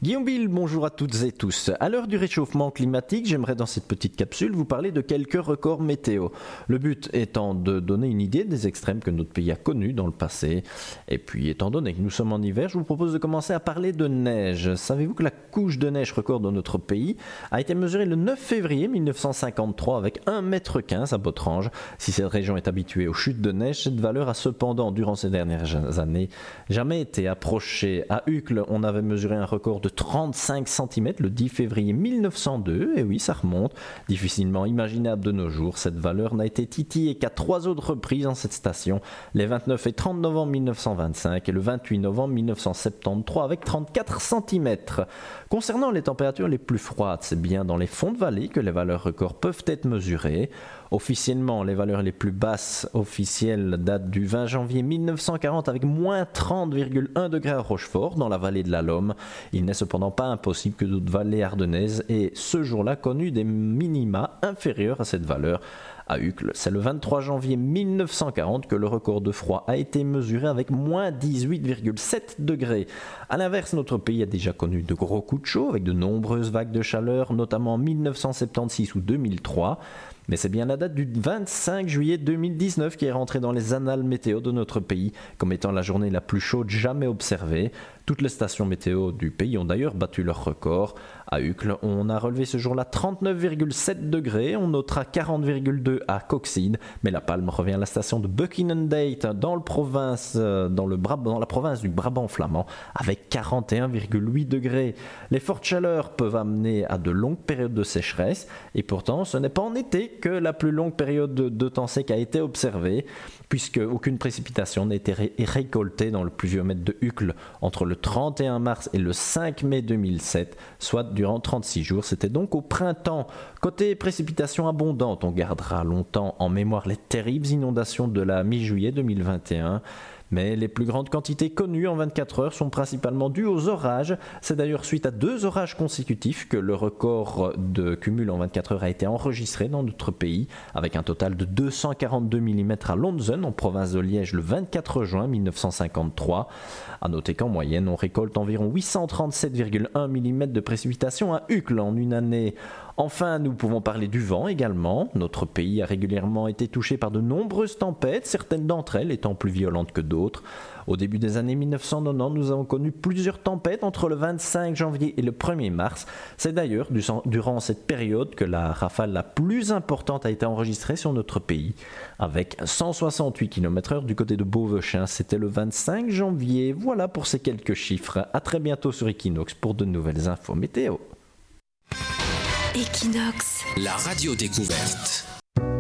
Guillaume Bill, bonjour à toutes et tous. À l'heure du réchauffement climatique, j'aimerais dans cette petite capsule vous parler de quelques records météo. Le but étant de donner une idée des extrêmes que notre pays a connus dans le passé. Et puis étant donné que nous sommes en hiver, je vous propose de commencer à parler de neige. Savez-vous que la couche de neige record dans notre pays a été mesurée le 9 février 1953 avec 1,15 m à Botrange. Si cette région est habituée aux chutes de neige, cette valeur a cependant, durant ces dernières années, jamais été approchée. À Uccle, on avait mesuré un record de 35 cm le 10 février 1902, et oui, ça remonte, difficilement imaginable de nos jours. Cette valeur n'a été titillée qu'à 3 autres reprises dans cette station, les 29 et 30 novembre 1925 et le 28 novembre 1973 avec 34 cm. Concernant les températures les plus froides, c'est bien dans les fonds de vallée que les valeurs records peuvent être mesurées. Officiellement, les valeurs les plus basses officielles datent du 20 janvier 1940 avec moins 30,1 degrés à Rochefort dans la vallée de la Lomme. Il n'est cependant pas impossible que d'autres vallées ardennaises aient ce jour-là connu des minima inférieurs à cette valeur. À Uccle, c'est le 23 janvier 1940 que le record de froid a été mesuré avec moins 18,7 degrés. A l'inverse, notre pays a déjà connu de gros coups de chaud avec de nombreuses vagues de chaleur, notamment en 1976 ou 2003. Mais c'est bien la date du 25 juillet 2019 qui est rentrée dans les annales météo de notre pays comme étant la journée la plus chaude jamais observée. Toutes les stations météo du pays ont d'ailleurs battu leur record. À Uccle, on a relevé ce jour-là 39,7 degrés, on notera 40,2 à Coxide, mais la palme revient à la station de Buckingham dans la province du Brabant flamand avec 41,8 degrés. Les fortes chaleurs peuvent amener à de longues périodes de sécheresse et pourtant ce n'est pas en été que la plus longue période de temps sec a été observée, puisque aucune précipitation n'a été récoltée dans le pluviomètre de Uccle entre le 31 mars et le 5 mai 2007, soit durant 36 jours. C'était donc au printemps. Côté précipitations abondantes, on gardera longtemps en mémoire les terribles inondations de la mi-juillet 2021. Mais les plus grandes quantités connues en 24 heures sont principalement dues aux orages. C'est d'ailleurs suite à 2 orages consécutifs que le record de cumul en 24 heures a été enregistré dans notre pays, avec un total de 242 mm à Lonsen, en province de Liège, le 24 juin 1953. À noter qu'en moyenne, on récolte environ 837,1 mm de précipitations à Uccle en une année. Enfin, nous pouvons parler du vent également. Notre pays a régulièrement été touché par de nombreuses tempêtes, certaines d'entre elles étant plus violentes que d'autres. Au début des années 1990, nous avons connu plusieurs tempêtes entre le 25 janvier et le 1er mars. C'est d'ailleurs durant cette période que la rafale la plus importante a été enregistrée sur notre pays, avec 168 km/h du côté de Beauvechin. C'était le 25 janvier. Voilà pour ces quelques chiffres. À très bientôt sur Equinox pour de nouvelles infos météo. Equinox, la radio découverte.